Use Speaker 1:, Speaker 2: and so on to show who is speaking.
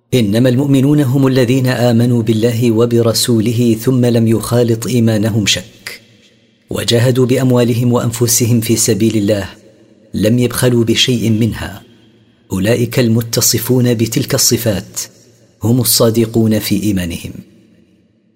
Speaker 1: إنما المؤمنون هم الذين آمنوا بالله وبرسوله ثم لم يخالط إيمانهم شك، وجاهدوا بأموالهم وأنفسهم في سبيل الله، لم يبخلوا بشيء منها. أولئك المتصفون بتلك الصفات هم الصادقون في إيمانهم.